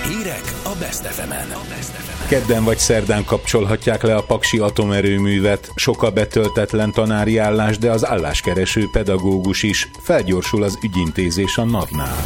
Hírek a Best FM-en. Kedden vagy szerdán kapcsolhatják le a paksi atomerőművet. Sok a betöltetlen tanári állás, de az álláskereső pedagógus is. Felgyorsul az ügyintézés a NAV-nál.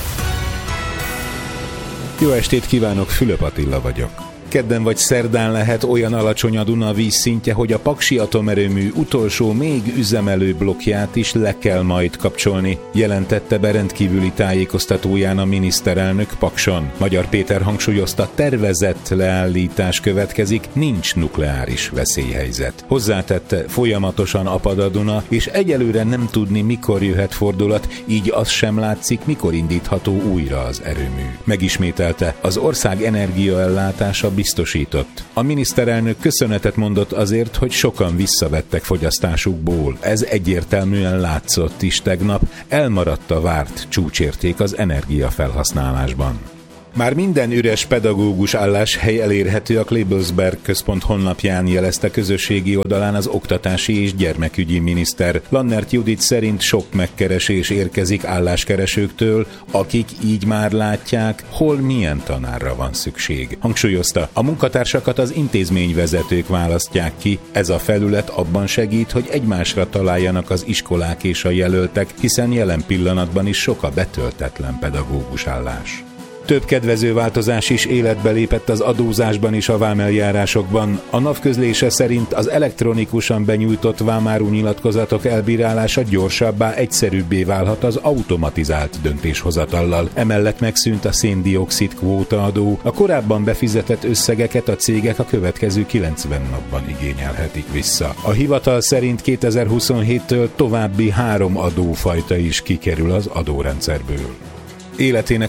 Jó estét kívánok, Fülöp Attila vagyok. Kedden vagy szerdán lehet olyan alacsony a Duna vízszintje, hogy a paksi atomerőmű utolsó még üzemelő blokkját is le kell majd kapcsolni, jelentette be rendkívüli tájékoztatóján a miniszterelnök Pakson. Magyar Péter hangsúlyozta, tervezett leállítás következik, nincs nukleáris veszélyhelyzet. Hozzátette, folyamatosan apad a Duna, és egyelőre nem tudni, mikor jöhet fordulat, így az sem látszik, mikor indítható újra az erőmű. Megismételte, az ország energiaellátása biztosított. A miniszterelnök köszönetet mondott azért, hogy sokan visszavettek fogyasztásukból. Ez egyértelműen látszott is tegnap, elmaradt a várt csúcsérték az energiafelhasználásban. Már minden üres pedagógus álláshely elérhető a Klebelsberg Központ honlapján, jelezte közösségi oldalán az oktatási és gyermekügyi miniszter. Lannert Judit szerint sok megkeresés érkezik álláskeresőktől, akik így már látják, hol milyen tanárra van szükség. Hangsúlyozta, a munkatársakat az intézményvezetők választják ki. Ez a felület abban segít, hogy egymásra találjanak az iskolák és a jelöltek, hiszen jelen pillanatban is sok a betöltetlen pedagógus állás. Több kedvező változás is életbe lépett az adózásban és a vámeljárásokban. A NAV közlése szerint az elektronikusan benyújtott vámáru nyilatkozatok elbírálása gyorsabbá, egyszerűbbé válhat az automatizált döntéshozatallal. Emellett megszűnt a szén-dioxid kvótaadó. A korábban befizetett összegeket a cégek a következő 90 napban igényelhetik vissza. A hivatal szerint 2027-től további 3 adófajta is kikerül az adórendszerből. Életének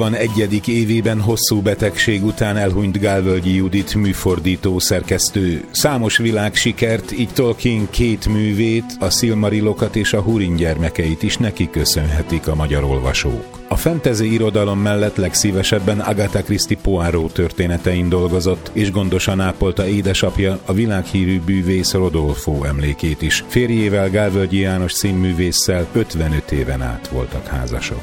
81. évében hosszú betegség után elhunyt Gálvölgyi Judit műfordító szerkesztő. Számos világsikert, így Tolkien 2 művét, a Silmarilokat és a Húrin gyermekeit is neki köszönhetik a magyar olvasók. A fantasy irodalom mellett legszívesebben Agatha Christie Poirot történetein dolgozott, és gondosan ápolta édesapja, a világhírű bűvész Rodolfo emlékét is. Férjével, Gálvölgyi János színművésszel 55 éven át voltak házasok.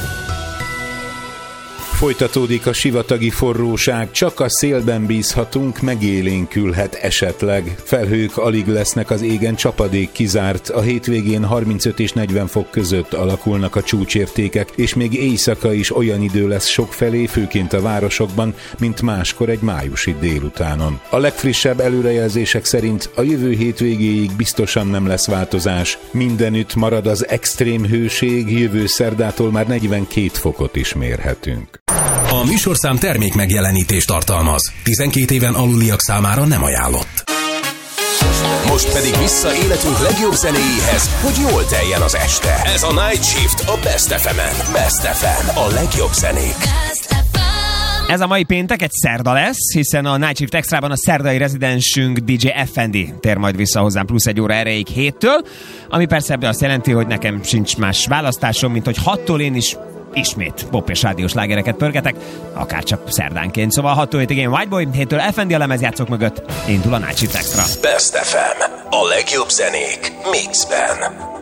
Folytatódik a sivatagi forróság, csak a szélben bízhatunk, megélénkülhet esetleg. Felhők alig lesznek az égen, csapadék kizárt, a hétvégén 35 és 40 fok között alakulnak a csúcsértékek, és még éjszaka is olyan idő lesz sokfelé, főként a városokban, mint máskor egy májusi délutánon. A legfrissebb előrejelzések szerint a jövő hétvégéig biztosan nem lesz változás. Mindenütt marad az extrém hőség, jövő szerdától már 42 fokot is mérhetünk. A műsorszám termék megjelenítést tartalmaz. 12 éven aluliak számára nem ajánlott. Most pedig vissza életünk legjobb zenéjéhez, hogy jól teljen az este. Ez a Night Shift a Best FM-en. Best FM. A legjobb zenék. Ez a mai péntek egy szerda lesz, hiszen a Night Shift Extrában a szerdai rezidensünk DJ Effendi tér majd vissza hozzám plusz 1 óra erejéig 7-től, ami persze ebben azt jelenti, hogy nekem sincs más választásom, mint hogy 6-tól én is ismét pop és rádiós slágereket pörgetek, akár csak szerdánként. Szóval 6-tól 7-ig én Whiteboy, 7-től Effendi a lemezjátszók mögött indul a Night Shift Extra. Best FM. A legjobb zenék mixben.